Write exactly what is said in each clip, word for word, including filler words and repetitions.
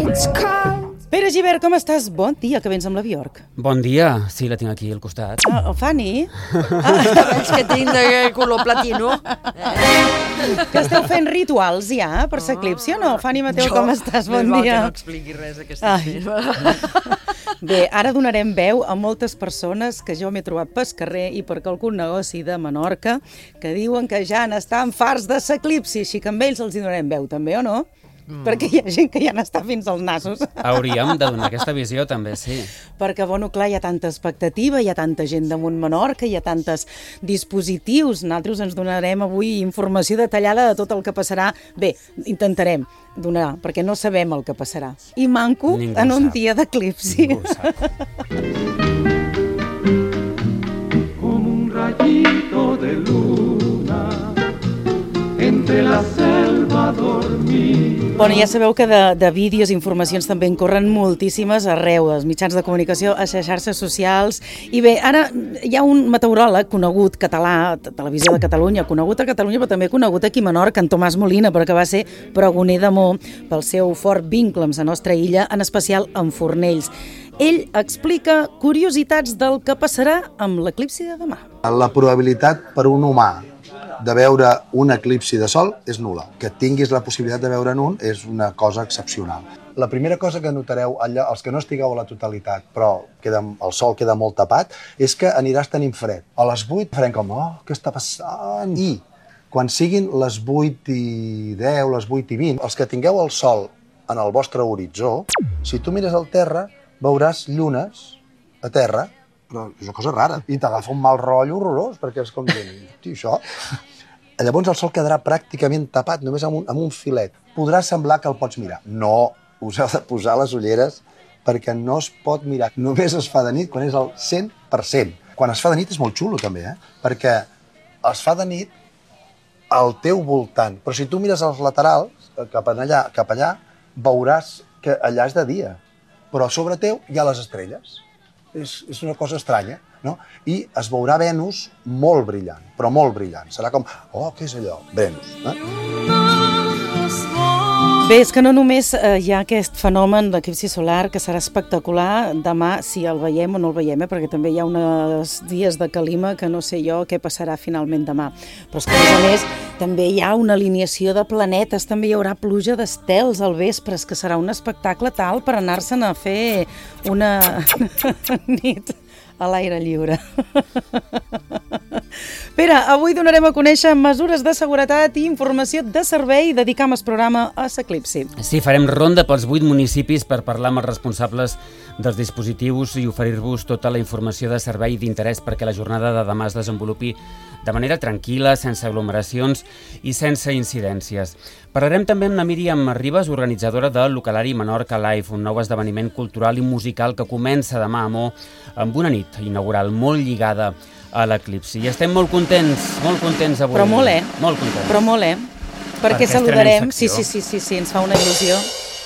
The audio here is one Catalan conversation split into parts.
It's cold. Pere Gibert, com estàs? Bon dia, que vens amb la Bjork. Bon dia, sí, la tinc aquí al costat. Ah, oh, Fanny? Ah, veig que tinc de color platino. Que esteu fent rituals ja per l'eclipsi o no? Fanny Mateu, com estàs? Bon no, dia. Que no expliqui res que estic fent. Bé, ara donarem veu a moltes persones que jo m'he trobat pel carrer i per qualcun negoci de Menorca que diuen que ja n'estan farts de l'eclipsi, així que amb ells els hi donarem veu també, o no? Mm. Perquè hi ha gent que ja n'està fins als nassos. Hauríem de donar aquesta visió també, sí. Perquè, bueno, clar, hi ha tanta expectativa, hi ha tanta gent damunt Menorca, hi ha tantes dispositius. Nosaltres ens donarem avui informació detallada de tot el que passarà. Bé, intentarem donar, perquè no sabem el que passarà. I manco Ningú en un sap. dia d'eclipsi. Ningú sap. Como un rayito de luna entre la selva dormir. Bueno, ja sabeu que de, de vídeos i informacions també en corren moltíssimes arreu, als mitjans de comunicació, a les xarxes socials. I bé, ara hi ha un meteoròleg conegut català, Televisió de Catalunya, conegut a Catalunya, però també conegut aquí a Menorca, en Tomàs Molina, perquè va ser pregoner d'amor pel seu fort vincle amb la nostra illa, en especial amb Fornells. Ell explica curiositats del que passarà amb l'eclipsi de demà. La probabilitat per un humà de veure un eclipsi de sol és nul·la. Que tinguis la possibilitat de veure'n un és una cosa excepcional. La primera cosa que notareu, allà, els que no estigueu a la totalitat, però queda, el sol queda molt tapat, és que aniràs tenint fred. A les vuit farem com, oh, què està passant? I quan siguin les vuit i deu, les vuit i vint, els que tingueu el sol en el vostre horitzó, si tu mires al terra, veuràs llunes a terra, però és una cosa rara, i t'agafa un mal rotllo horrorós, perquè és com dient, hosti, això... Llavors el sol quedarà pràcticament tapat, només amb un, amb un filet. Podrà semblar que el pots mirar. No, us heu de posar les ulleres perquè no es pot mirar. Només es fa de nit quan és el cent per cent. Quan es fa de nit és molt xulo, també, eh? Perquè es fa de nit al teu voltant. Però si tu mires als laterals, cap allà, cap allà, veuràs que allà és de dia. Però a sobre teu hi ha les estrelles. És, és una cosa estranya, no? I es veurà Venus molt brillant, però molt brillant. Serà com, oh, què és allò? Venus. Eh? Bé, és que no només eh, hi ha aquest fenomen d'eclipsi solar que serà espectacular demà si el veiem o no el veiem, eh? Perquè també hi ha uns dies de calima que no sé jo què passarà finalment demà. Però és que, a més a més, també hi ha una alineació de planetes, també hi haurà pluja d'estels al vespre, que serà un espectacle tal per anar-se'n a fer una nit a l'aire lliure. Pere, avui donarem a conèixer mesures de seguretat i informació de servei. Dedicam el programa a l'eclipsi. Sí, farem ronda pels vuit municipis per parlar amb els responsables dels dispositius i oferir-vos tota la informació de servei d'interès perquè la jornada de demà es desenvolupi de manera tranquil·la, sense aglomeracions i sense incidències. Parlarem també amb la Míriam Ribas, organitzadora del Localari Menorca Live, un nou esdeveniment cultural i musical que comença demà a Mo amb una nit inaugural molt lligada a l'eclipsi. I estem molt contents, molt contents avui. Però molt, eh? Molt contents. Però molt, eh? Perquè, Perquè saludarem... estrenem Sí, secció. sí, sí, sí, sí, ens fa una il·lusió.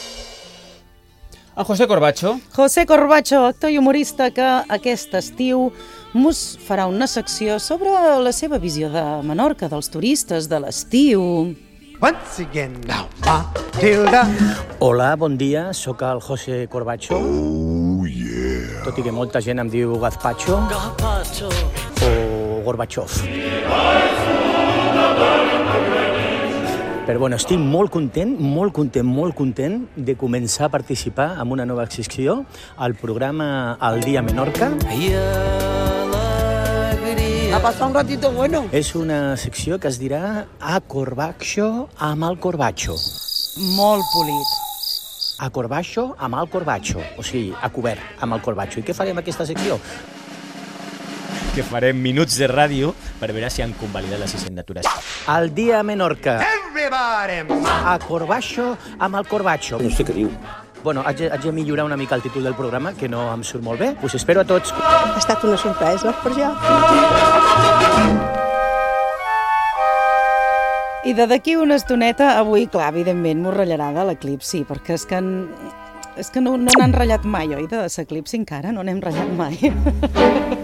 A José Corbacho. José Corbacho, actor i humorista que aquest estiu mos farà una secció sobre la seva visió de Menorca, dels turistes, de l'estiu. Once again now, Matilda. Hola, bon dia, sóc el José Corbacho. Oh, yeah. Tot i que molta gent em diu Gazpacho. Gazpacho. O Gorbachov. Però bueno, estic molt content, molt content, molt content de començar a participar en una nova secció al programa El Dia Menorca. Ha passat un ratito bueno. És una secció que es dirà A Corbacho amb el Corbacho. Molt polit. A Corbacho amb el Corbacho, o sigui, a cobert amb el Corbacho. I què farem aquesta secció? Que farem minuts de ràdio per veure si han convalidat les signatures. El Dia Menorca. Everybody. A Corbacho amb el Corbacho. No sé què diu. Bueno, haig, haig de millorar una mica el títol del programa, que no em surt molt bé. Us espero a tots. Ha estat una sorpresa per jo. I de d'aquí una estoneta, avui, clar, evidentment, m'ho ratllarà de l'eclipsi, perquè és que, en, és que no, no n'han ratllat mai, oi, de l'eclipsi encara? No n'hem ratllat mai.